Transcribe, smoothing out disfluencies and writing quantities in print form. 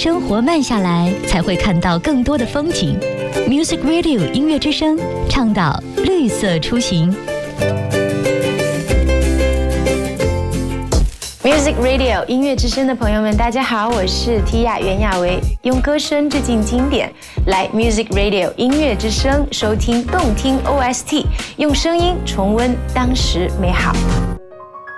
生活慢下来，才会看到更多的风景。Music Radio 音乐之声，倡导绿色出行。 Music Radio 音乐之声的朋友们，大家好，我是 Tia 袁娅维，用歌声致敬经典，来 Music Radio 音乐之声收听动听 OST， 用声音重温当时美好。